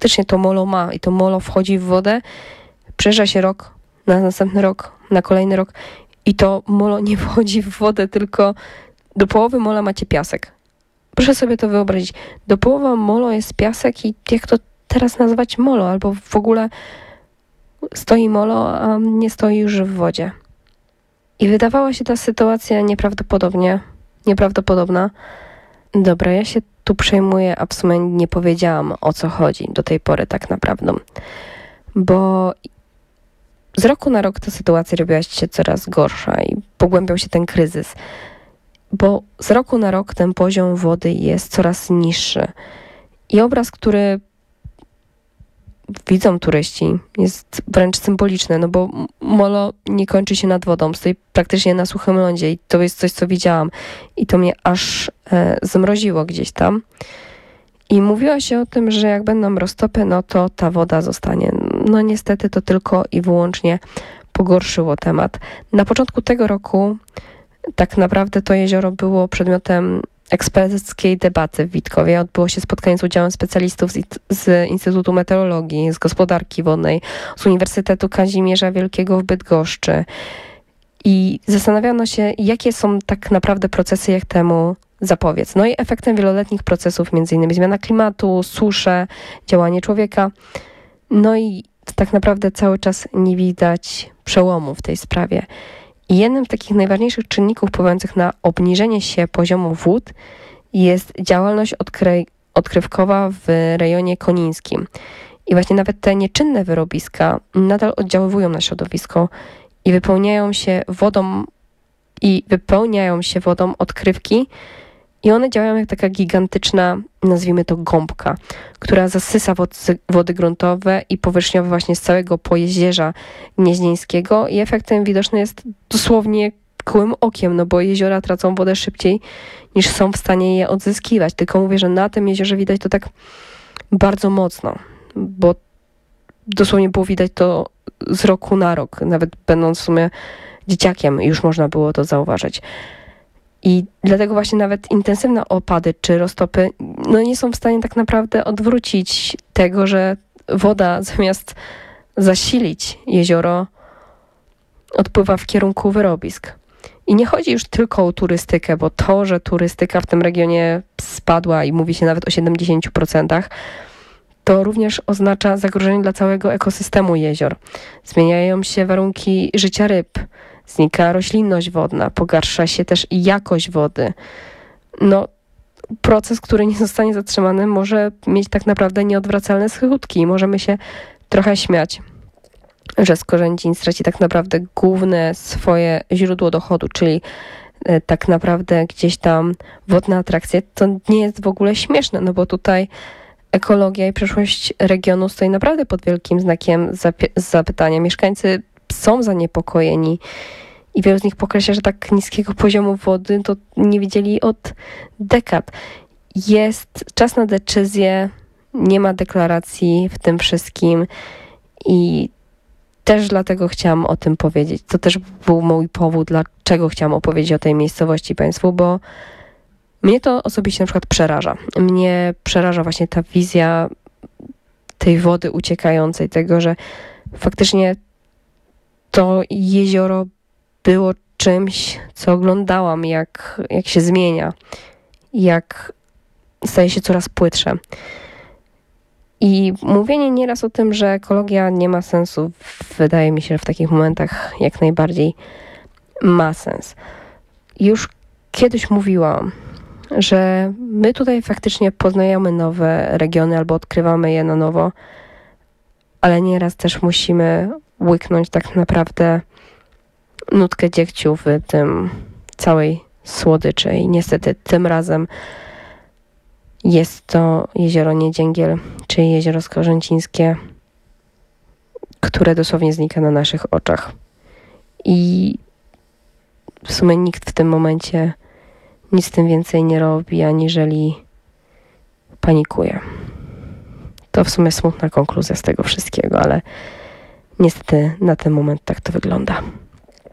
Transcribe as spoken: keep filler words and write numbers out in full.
faktycznie to molo ma i to molo wchodzi w wodę, przejeżdża się rok, na następny rok, na kolejny rok i to molo nie wchodzi w wodę, tylko do połowy mola macie piasek. Proszę sobie to wyobrazić. Do połowy molo jest piasek i jak to teraz nazwać molo? Albo w ogóle stoi molo, a nie stoi już w wodzie. I wydawała się ta sytuacja nieprawdopodobnie, nieprawdopodobna. Dobra, ja się tu przejmuję, a w sumie nie powiedziałam, o co chodzi do tej pory tak naprawdę. Bo z roku na rok ta sytuacja robiła się coraz gorsza i pogłębiał się ten kryzys. Bo z roku na rok ten poziom wody jest coraz niższy. I obraz, który widzą turyści, jest wręcz symboliczny, no bo molo nie kończy się nad wodą, stoi praktycznie na suchym lądzie i to jest coś, co widziałam i to mnie aż e, zmroziło gdzieś tam. I mówiło się o tym, że jak będą roztopy, no to ta woda zostanie. No niestety to tylko i wyłącznie pogorszyło temat. Na początku tego roku tak naprawdę to jezioro było przedmiotem eksperckiej debaty w Witkowie. Odbyło się spotkanie z udziałem specjalistów z, z Instytutu Meteorologii, z Gospodarki Wodnej, z Uniwersytetu Kazimierza Wielkiego w Bydgoszczy. I zastanawiano się, jakie są tak naprawdę procesy, jak temu zapobiec. No i efektem wieloletnich procesów, między innymi zmiana klimatu, susze, działanie człowieka. No i tak naprawdę cały czas nie widać przełomu w tej sprawie. I jednym z takich najważniejszych czynników wpływających na obniżenie się poziomu wód jest działalność odkry- odkrywkowa w rejonie konińskim. I właśnie nawet te nieczynne wyrobiska nadal oddziaływują na środowisko i wypełniają się wodą i wypełniają się wodą odkrywki i one działają jak taka gigantyczna, nazwijmy to gąbka, która zasysa wody, wody gruntowe i powierzchniowe właśnie z całego Pojezierza Gnieźnieńskiego i efektem widoczny jest dosłownie gołym okiem, no bo jeziora tracą wodę szybciej niż są w stanie je odzyskiwać. Tylko mówię, że na tym jeziorze widać to tak bardzo mocno, bo dosłownie było widać to z roku na rok, nawet będąc w sumie dzieciakiem już można było to zauważyć. I dlatego właśnie nawet intensywne opady czy roztopy no nie są w stanie tak naprawdę odwrócić tego, że woda zamiast zasilić jezioro odpływa w kierunku wyrobisk. I nie chodzi już tylko o turystykę, bo to, że turystyka w tym regionie spadła i mówi się nawet o siedemdziesiąt procent, to również oznacza zagrożenie dla całego ekosystemu jezior. Zmieniają się warunki życia ryb, znika roślinność wodna, pogarsza się też i jakość wody. No, proces, który nie zostanie zatrzymany, może mieć tak naprawdę nieodwracalne skutki. Możemy się trochę śmiać, że Skorzęcin straci tak naprawdę główne swoje źródło dochodu, czyli e, tak naprawdę gdzieś tam wodne atrakcje. To nie jest w ogóle śmieszne, no bo tutaj ekologia i przyszłość regionu stoi naprawdę pod wielkim znakiem zapy- zapytania. Mieszkańcy są zaniepokojeni i wielu z nich podkreśla, że tak niskiego poziomu wody to nie widzieli od dekad. Jest czas na decyzję, nie ma deklaracji w tym wszystkim i też dlatego chciałam o tym powiedzieć. To też był mój powód, dlaczego chciałam opowiedzieć o tej miejscowości Państwu, bo mnie to osobiście na przykład przeraża. Mnie przeraża właśnie ta wizja tej wody uciekającej, tego, że faktycznie to jezioro było czymś, co oglądałam, jak, jak się zmienia, jak staje się coraz płytsze. I mówienie nieraz o tym, że ekologia nie ma sensu, wydaje mi się, że w takich momentach jak najbardziej ma sens. Już kiedyś mówiłam, że my tutaj faktycznie poznajemy nowe regiony albo odkrywamy je na nowo, ale nieraz też musimy łyknąć tak naprawdę nutkę dziegciu w tym całej słodyczy. I niestety tym razem jest to jezioro Niedzięgiel, czyli jezioro skorzęcińskie, które dosłownie znika na naszych oczach. I w sumie nikt w tym momencie nic z tym więcej nie robi, aniżeli panikuje. To w sumie smutna konkluzja z tego wszystkiego, ale niestety na ten moment tak to wygląda.